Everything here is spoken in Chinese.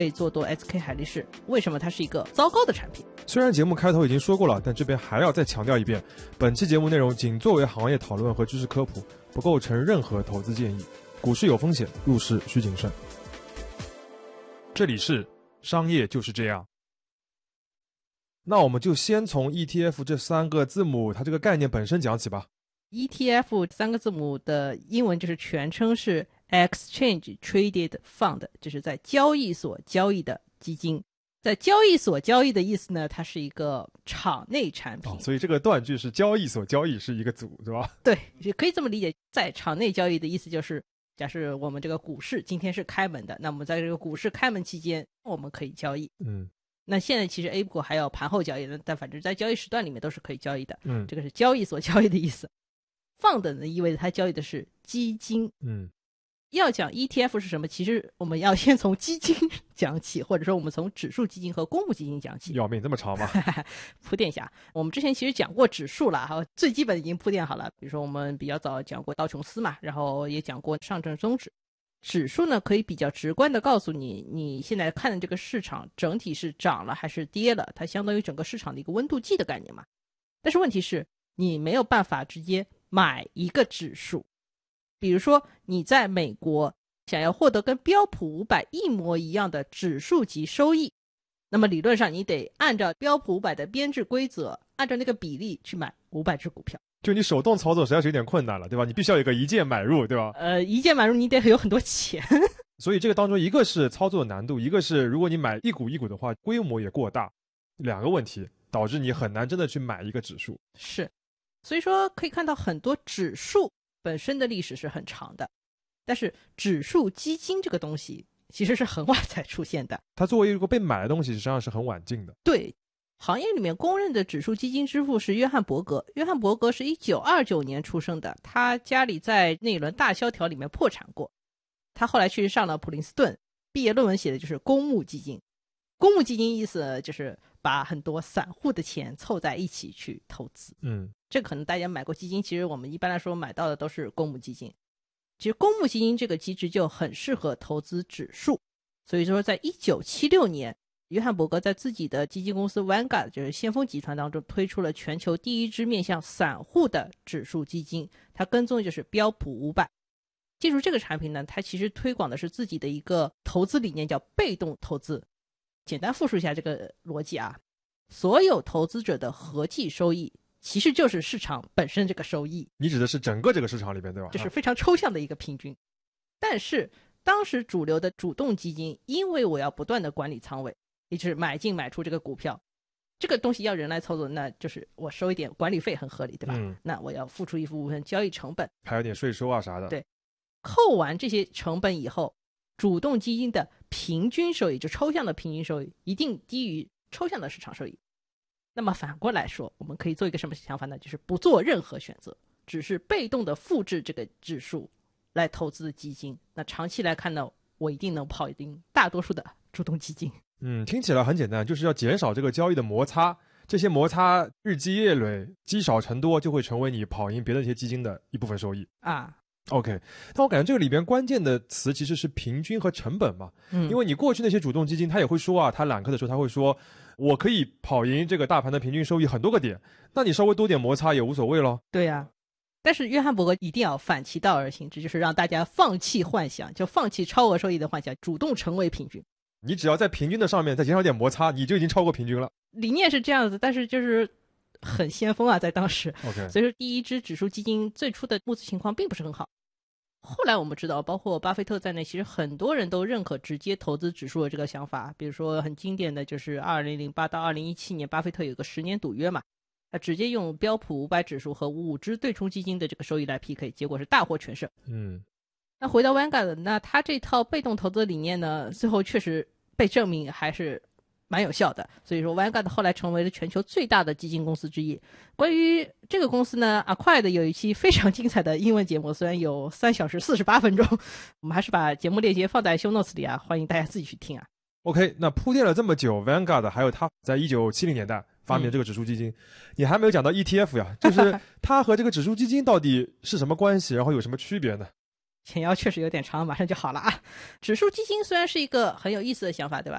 可以做多 SK 海力士，为什么它是一个糟糕的产品？ 虽然节目开头已经说过了，但这边还要再强调一遍，本期节目内容仅作为行业讨论和知识科普，不构成任何投资建议。股市有风险，入市需谨慎。这里是商业就是这样。那我们就先从 ETF 这3个字母它这个概念本身讲起吧。 ETF 3个字母的英文就是全称是 Exchange Traded Fund， 就是在交易所交易的基金。在交易所交易的意思呢，它是一个场内产品。 所以这个断句是交易所交易是一个组，对吧？ 对，也可以这么理解。在场内交易的意思就是，假设我们这个股市今天是开门的，那么在这个股市开门期间，我们可以交易。那现在其实 A 股还有盘后交易的，但反正在交易时段里面都是可以交易的。这个是交易所交易的意思。Fund 呢，意味着它交易的是基金。要讲 ETF 是什么，其实我们要先从基金讲起，或者说我们从指数基金和公募基金讲起。 要命这么长吗？ 铺垫一下，我们之前其实讲过指数了，最基本已经铺垫好了。比如说我们比较早讲过道琼斯嘛，然后也讲过上证综指。指数呢，可以比较直观的告诉你，你现在看的这个市场整体是涨了还是跌了，它相当于整个市场的一个温度计的概念嘛。但是问题是，你没有办法直接买一个指数。比如说你在美国想要获得跟标普500一模一样的指数级收益，那么理论上你得按照标普500的编制规则，按照那个比例去买500只股票。 就你手动操作实在是有点困难了，对吧？你必须要有一个一键买入，对吧？ 一键买入你得有很多钱。 所以这个当中一个是操作难度，一个是如果你买一股一股的话，规模也过大，两个问题导致你很难真的去买一个指数。 是，所以说可以看到很多指数本身的历史是很长的，但是指数基金这个东西其实是很晚才出现的。 它作为一个被买的东西，实际上是很晚进的。 对，行业里面公认的指数基金之父是约翰伯格。约翰伯格是1929年出生的，他家里在那一轮大萧条里面破产过，他后来去上了普林斯顿，毕业论文写的就是公募基金。公募基金意思就是把很多散户的钱凑在一起去投资。这可能大家买过基金，其实我们一般来说买到的都是公募基金。其实公募基金这个机制就很适合投资指数，所以说在1976年，约翰伯格在自己的基金公司 Vanguard， 就是先锋集团当中推出了全球第一支面向散户的指数基金，它跟踪的就是标普500。记住这个产品呢，它其实推广的是自己的一个投资理念，叫被动投资。简单复述一下这个逻辑啊，所有投资者的合计收益其实就是市场本身这个收益。 你指的是整个这个市场里边，对吧？ 这是非常抽象的一个平均。但是当时主流的主动基金，因为我要不断的管理仓位，也就是买进买出这个股票，这个东西要人来操作，那就是我收一点管理费很合理，对吧？那我要付出一部分交易成本， 还有点税收啊啥的。 对，扣完这些成本以后，主动基金的平均收益，就抽象的平均收益，一定低于抽象的市场收益。那么反过来说，我们可以做一个什么想法呢？就是不做任何选择，只是被动的复制这个指数来投资的基金。那长期来看呢，我一定能跑赢大多数的主动基金。 听起来很简单，就是要减少这个交易的摩擦，这些摩擦日积月累，积少成多，就会成为你跑赢别的一些基金的一部分收益啊。 OK， 但我感觉这个里边关键的词其实是平均和成本嘛。因为你过去那些主动基金他也会说啊，他揽客的时候他会说我可以跑赢这个大盘的平均收益很多个点，那你稍微多点摩擦也无所谓咯。 对啊，但是约翰伯格一定要反其道而行之，就是让大家放弃幻想，就放弃超额收益的幻想，主动成为平均。 你只要在平均的上面再减少点摩擦，你就已经超过平均了。 理念是这样子，但是就是很先锋啊，在当时。 OK， 所以说第一支指数基金最初的募资情况并不是很好。后来我们知道，包括巴菲特在内，其实很多人都认可直接投资指数的这个想法。比如说很经典的就是2008到2017年，巴菲特有个10年赌约嘛，他直接用标普500指数和5只对冲基金的这个收益来 PK， 结果是大获全胜。那回到 Vanguard， 那他这套被动投资理念呢，最后确实被证明还是蛮有效的，所以说 Vanguard 后来成为了全球最大的基金公司之一。关于这个公司呢，阿快的有一期非常精彩的英文节目，虽然有3小时48分钟，我们还是把节目链接放在 show notes 里啊，欢迎大家自己去听啊。 OK， 那铺垫了这么久 Vanguard 还有他在1970年代发明这个指数基金，你还没有讲到 ETF 呀，就是它和这个指数基金到底是什么关系，然后有什么区别呢？ 前腰确实有点长，马上就好了啊。指数基金虽然是一个很有意思的想法，对吧？